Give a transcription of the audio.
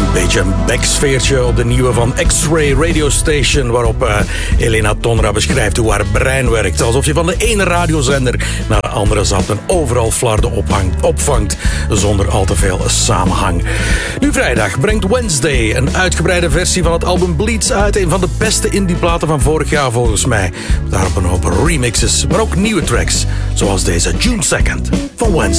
Beetje een backsfeertje op de nieuwe van X-Ray Radio Station, waarop Elena Tonra beschrijft hoe haar brein werkt. Alsof je van de ene radiozender naar de andere zapt en overal flarden opvangt zonder al te veel samenhang. Nu vrijdag brengt Wednesday een uitgebreide versie van het album Bleeds uit. Een van de beste indieplaten van vorig jaar volgens mij. Daarop een hoop remixes, maar ook nieuwe tracks, zoals deze June 2nd van Wednesday.